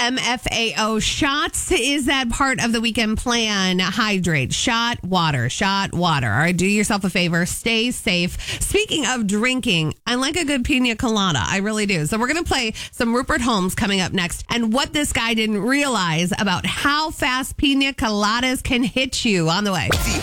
LMFAO. Shots is that part of the weekend plan. Hydrate. Shot water. All right, do yourself a favor. Stay safe. Speaking of drinking, I like a good pina colada. I really do. So we're going to play some Rupert Holmes coming up next, and what this guy didn't realize about how fast pina coladas can hit you. On the way. The